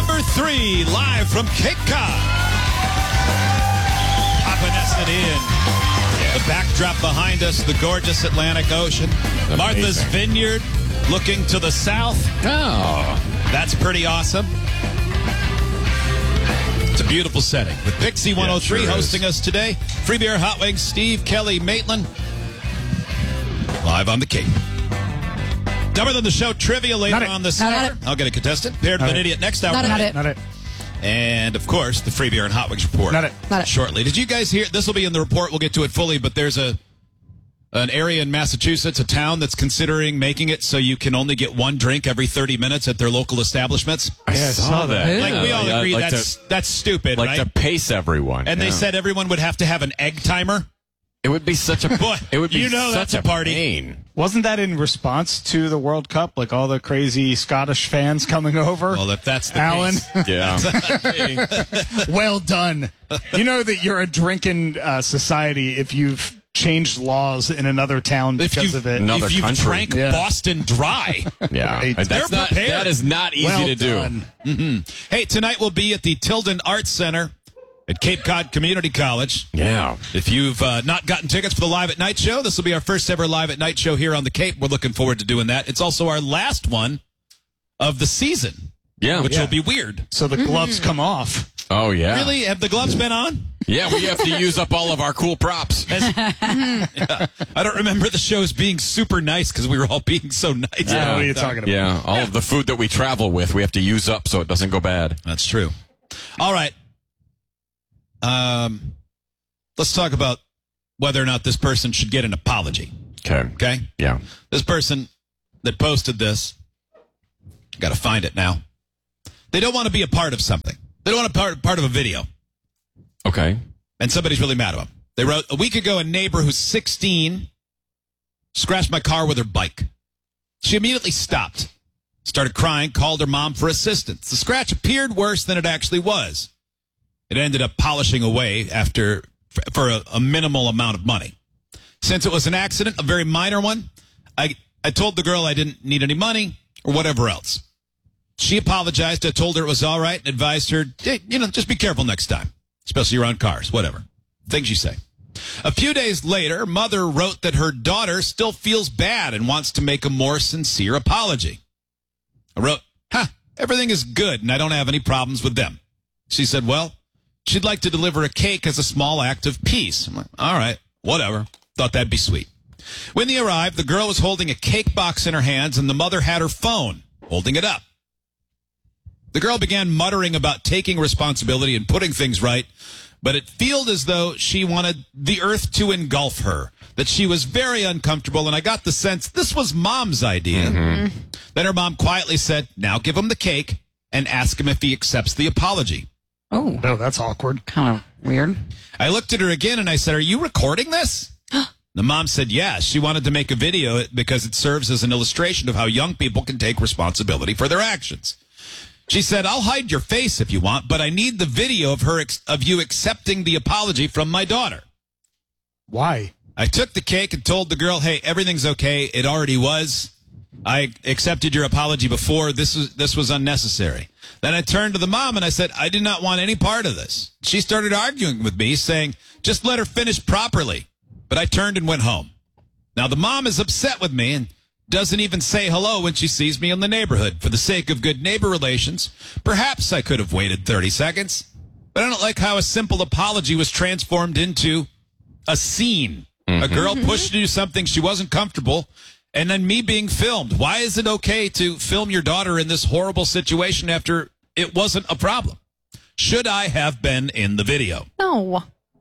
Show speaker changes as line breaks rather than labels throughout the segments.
Number 3, live from Cape Cod. Papaneset Inn. The backdrop behind us, the gorgeous Atlantic Ocean.
Amazing.
Martha's Vineyard, looking to the south.
Oh.
That's pretty awesome. It's a beautiful setting. With Pixie 103
sure
hosting us today. Free Beer Hot Wings, Steve, Kelly, Maitland. Live on the Cape. Dumber Than the Show trivia later on this hour. I'll get a contestant. Paired with an idiot next hour.
Not it.
And, of course, the Free Beer and Hot Wings report.
Not it.
Shortly. Did you guys hear? This will be in the report. We'll get to it fully. But there's an area in Massachusetts, a town that's considering making it so you can only get one drink every 30 minutes at their local establishments.
I saw that.
Like, we all agree that's stupid,
like
right?
to pace everyone.
And they said everyone would have to have an egg timer.
It would be such a
Boy,
it would be such
that's a party.
Pain.
Wasn't that in response to the World Cup? Like all the crazy Scottish fans coming over?
Well, if that's the
Alan.
case.
Yeah.
Well done. You know that you're a drinking society if you've changed laws in another town because of it.
Another
if you've
country.
drank Boston dry.
Yeah.
Right.
That's
They're prepared.
that is not easy
Well
to do.
done.
Mm-hmm. Hey, tonight we'll be at the Tilden Arts Center at Cape Cod Community College.
Yeah.
If you've not gotten tickets for the Live at Night show, this will be our first ever Live at Night show here on the Cape. We're looking forward to doing that. It's also our last one of the season, which will be weird.
So the gloves come off.
Oh, yeah.
Really? Have the gloves been on?
Yeah, we have to use up all of our cool props.
I don't remember the shows being super nice because we were all being so nice.
Yeah, what are you talking about?
Yeah, all of the food that we travel with, we have to use up so it doesn't go bad.
That's true. All right. Let's talk about whether or not this person should get an apology. Okay?
Yeah.
This person that posted this, got to find it now. They don't want to be a part of something. They don't want to be part of a video.
Okay.
And somebody's really mad at them. They wrote, a week ago, a neighbor who's 16 scratched my car with her bike. She immediately stopped, started crying, called her mom for assistance. The scratch appeared worse than it actually was. It ended up polishing away for a minimal amount of money. Since it was an accident, a very minor one, I told the girl I didn't need any money or whatever else. She apologized. I told her it was all right and advised her, hey, just be careful next time, especially around cars, whatever. Things you say. A few days later, mother wrote that her daughter still feels bad and wants to make a more sincere apology. I wrote, everything is good and I don't have any problems with them. She said, well, she'd like to deliver a cake as a small act of peace. I'm like, all right, whatever. Thought that'd be sweet. When they arrived, the girl was holding a cake box in her hands and the mother had her phone, holding it up. The girl began muttering about taking responsibility and putting things right, but it felt as though she wanted the earth to engulf her, that she was very uncomfortable, and I got the sense this was mom's idea. Mm-hmm. Then her mom quietly said, now give him the cake and ask him if he accepts the apology.
Oh, no, that's awkward.
Kind of weird.
I looked at her again and I said, are you recording this? The mom said, yes. She wanted to make a video because it serves as an illustration of how young people can take responsibility for their actions. She said, I'll hide your face if you want, but I need the video of you accepting the apology from my daughter.
Why?
I took the cake and told the girl, hey, everything's okay. It already was. I accepted your apology before. This was unnecessary. Then I turned to the mom and I said, I did not want any part of this. She started arguing with me, saying, just let her finish properly. But I turned and went home. Now, the mom is upset with me and doesn't even say hello when she sees me in the neighborhood. For the sake of good neighbor relations, perhaps I could have waited 30 seconds. But I don't like how a simple apology was transformed into a scene. Mm-hmm. A girl pushed to do something she wasn't comfortable, and then me being filmed. Why is it okay to film your daughter in this horrible situation after it wasn't a problem? Should I have been in the video?
No.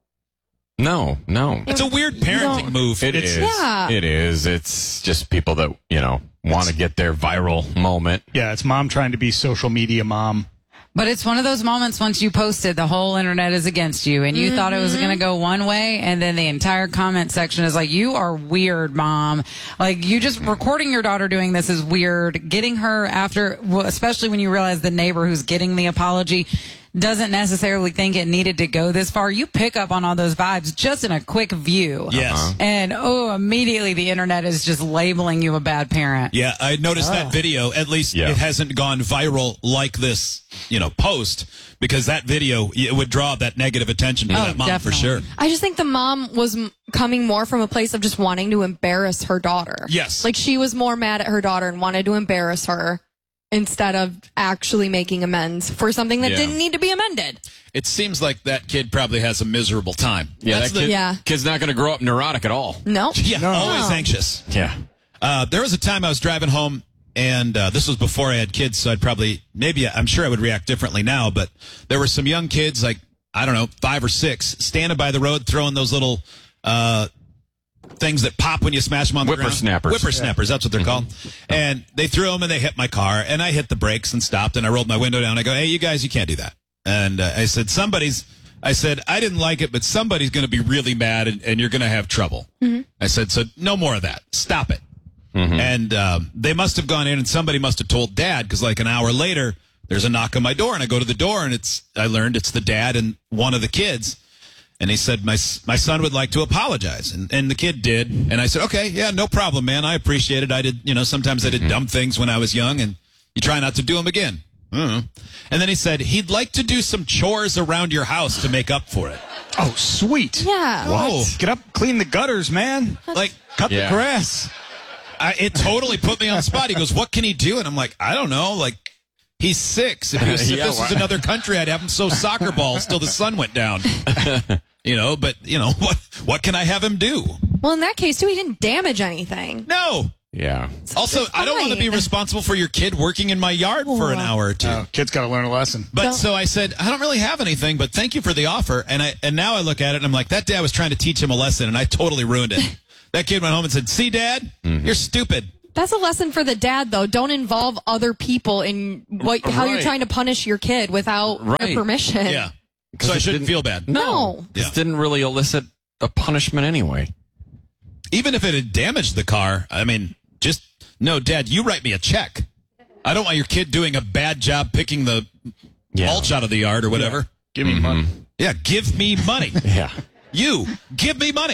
No.
It's a weird parenting move.
It is.
Yeah.
It is. It's just people that, want to get their viral moment.
Yeah, it's mom trying to be social media mom.
But it's one of those moments once you posted, the whole internet is against you, and you thought it was going to go one way, and then the entire comment section is like, you are weird, mom. Like, you just recording your daughter doing this is weird. Getting her after, especially when you realize the neighbor who's getting the apology doesn't necessarily think it needed to go this far. You pick up on all those vibes just in a quick view.
Yes.
And, immediately the internet is just labeling you a bad parent.
Yeah, I noticed that video. At least it hasn't gone viral like this, post, because that video, it would draw that negative attention to that mom
definitely.
for sure.
I just think the mom was coming more from a place of just wanting to embarrass her daughter.
Yes.
Like she was more mad at her daughter and wanted to embarrass her instead of actually making amends for something that didn't need to be amended.
It seems like that kid probably has a miserable time.
Yeah,
That's
kid's not going to grow up neurotic at all.
No.
Always anxious.
Yeah.
There was a time I was driving home, and this was before I had kids, so I'm sure I would react differently now, but there were some young kids, like, I don't know, 5 or 6, standing by the road throwing those little things that pop when you smash them on the ground. Whippersnappers, that's what they're called. And they threw them, and they hit my car, and I hit the brakes and stopped, and I rolled my window down. I go, hey, you guys, you can't do that. And I said, I didn't like it, but somebody's going to be really mad, and you're going to have trouble. Mm-hmm. I said, so no more of that. Stop it. Mm-hmm. And they must have gone in, and somebody must have told Dad, because like an hour later, there's a knock on my door, and I go to the door, and I learned it's the dad and one of the kids. And he said, my son would like to apologize. And the kid did. And I said, okay, yeah, no problem, man. I appreciate it. I did, sometimes I did dumb things when I was young, and you try not to do them again. Mm-hmm. And then he said, he'd like to do some chores around your house to make up for it.
Oh, sweet.
Yeah.
Whoa.
Get up, clean the gutters, man.
Like,
cut the grass.
It totally put me on the spot. He goes, what can he do? And I'm like, I don't know. Like, he's 6. If this was another country, I'd have him sew soccer balls till the sun went down. But what can I have him do?
Well, in that case, too, he didn't damage anything.
No.
Yeah.
Also, I don't want to be responsible for your kid working in my yard for an hour or two.
Oh, kid's got to learn a lesson.
But so I said, I don't really have anything, but thank you for the offer. And now I look at it and I'm like, that dad was trying to teach him a lesson, and I totally ruined it. That kid went home and said, see, Dad, you're stupid.
That's a lesson for the dad, though. Don't involve other people in how you're trying to punish your kid without their permission.
Yeah. So I shouldn't feel bad.
No.
This didn't really elicit a punishment anyway.
Even if it had damaged the car, I mean, no, Dad, you write me a check. I don't want your kid doing a bad job picking the mulch out of the yard or whatever.
Yeah. Give me money.
Yeah, give me money.
Yeah.
You, give me money.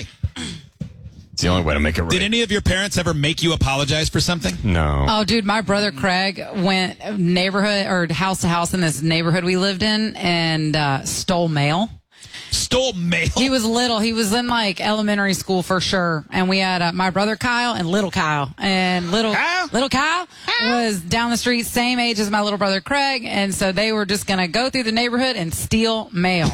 It's the only way to make it right.
Did any of your parents ever make you apologize for something?
No.
Oh, dude, my brother Craig went neighborhood or house to house in this neighborhood we lived in and stole mail.
Stole mail?
He was little. He was in like elementary school for sure. And we had my brother Kyle and little Kyle. And little Kyle was down the street, same age as my little brother Craig. And so they were just going to go through the neighborhood and steal mail.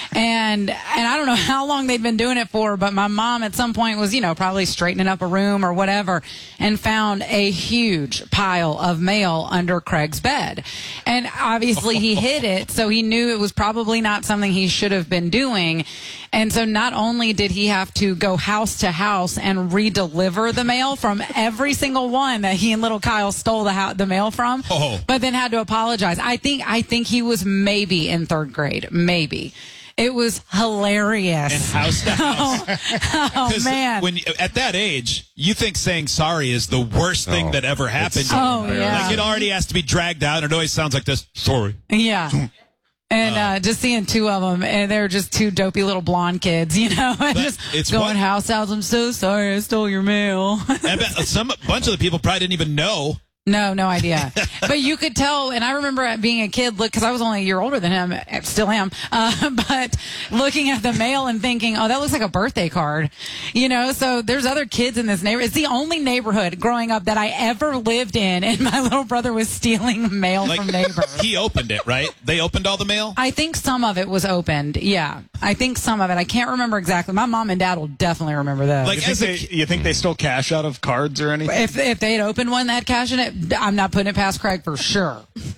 and I don't know how long they'd been doing it for, but my mom at some point was, probably straightening up a room or whatever and found a huge pile of mail under Craig's bed. And obviously he hid it, so he knew it was probably not something he should have been doing. And so not only did he have to go house to house and re-deliver the mail from every single one that he and little Kyle stole the mail from, but then had to apologize. I think he was maybe in 3rd grade. Maybe. It was hilarious.
And house to house.
Oh man.
When at that age, you think saying sorry is the worst thing that ever happened.
Yeah.
Like it already has to be dragged out. It always sounds like this. Sorry.
Yeah. And just seeing 2 of them, and they're just 2 dopey little blonde kids, and just going house to house. I'm so sorry, I stole your mail.
I bet bunch of the people probably didn't even know.
No idea. But you could tell, and I remember being a kid, because I was only a year older than him, still am, but looking at the mail and thinking, oh, that looks like a birthday card. So there's other kids in this neighborhood. It's the only neighborhood growing up that I ever lived in, and my little brother was stealing mail from neighbors.
He opened it, right? They opened all the mail?
I think some of it was opened, yeah. I think some of it. I can't remember exactly. My mom and dad will definitely remember that.
Like,
you think they stole cash out of cards or anything?
If they had opened one that had cash in it, I'm not putting it past Craig for sure.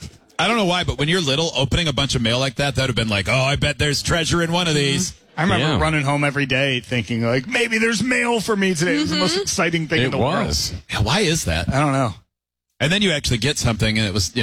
I don't know why, but when you're little, opening a bunch of mail like that would have been like, oh, I bet there's treasure in one of these.
I remember running home every day thinking, like, maybe there's mail for me today. It was the most exciting thing in the world.
Yeah, why is that?
I don't know.
And then you actually get something, and it was,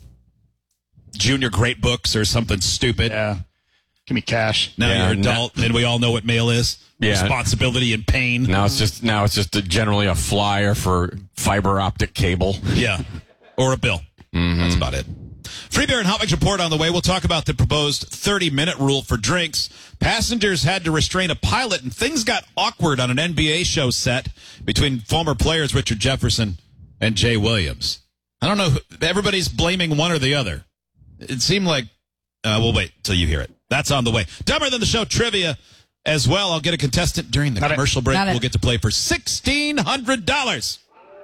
junior great books or something stupid.
Yeah. Give me cash.
Now you're an adult, and we all know what mail is.
Yeah.
Responsibility and pain.
Now it's just generally a flyer for fiber optic cable.
Yeah. Or a bill. Mm-hmm. That's about it. Free Beer and Hot Wings report on the way. We'll talk about the proposed 30-minute rule for drinks. Passengers had to restrain a pilot, and things got awkward on an NBA show set between former players Richard Jefferson and Jay Williams. I don't know. Everybody's blaming one or the other. It seemed like, we'll wait till you hear it. That's on the way. Dumber Than the Show trivia as well. I'll get a contestant during the commercial break. We'll get to play for $1,600.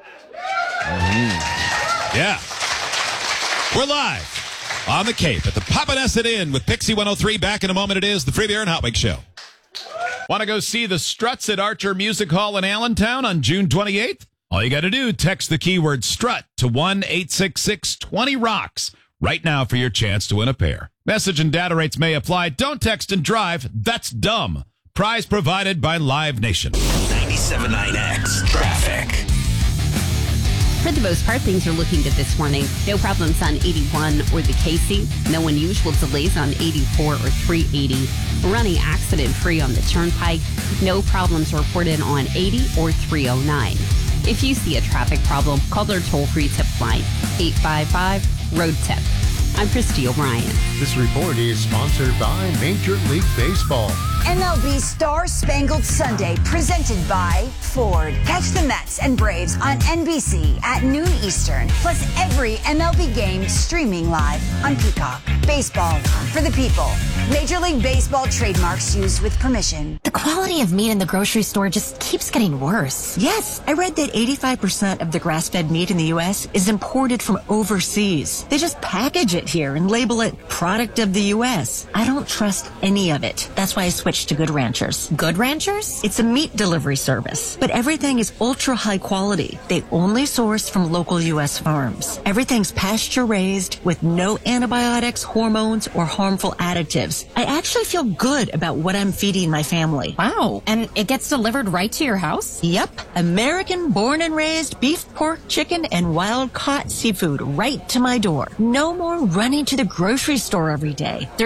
Yeah. We're live on the Cape at the Papaneset Inn with Pixie 103. Back in a moment. It is the Free Beer and Hot Wings Show. Want to go see the Struts at Archer Music Hall in Allentown on June 28th? All you got to do, text the keyword strut to 1-866-20-ROCKS right now for your chance to win a pair. Message and data rates may apply. Don't text and drive. That's dumb. Prize provided by Live Nation.
97.9X Traffic.
For the most part, things are looking good this morning. No problems on 81 or the Casey. No unusual delays on 84 or 380. Running accident-free on the Turnpike. No problems reported on 80 or 309. If you see a traffic problem, call their toll-free tip line, 855-ROAD-TIP. I'm Christy O'Brien.
This report is sponsored by Major League Baseball.
MLB Star Spangled Sunday, presented by Ford. Catch the Mets and Braves on NBC at noon Eastern. Plus every MLB game streaming live on Peacock. Baseball for the people. Major League Baseball trademarks used with permission.
The quality of meat in the grocery store just keeps getting worse. Yes, I read that 85% of the grass-fed meat in the U.S. is imported from overseas. They just package it here and label it product of the U.S. I don't trust any of it. That's why I switched to Good Ranchers.
Good Ranchers?
It's a meat delivery service, but everything is ultra high quality. They only source from local U.S. farms. Everything's pasture raised with no antibiotics, hormones, or harmful additives. I actually feel good about what I'm feeding my family.
Wow. And it gets delivered right to your house?
Yep. American born and raised beef, pork, chicken, and wild caught seafood right to my door. No more running to the grocery store every day.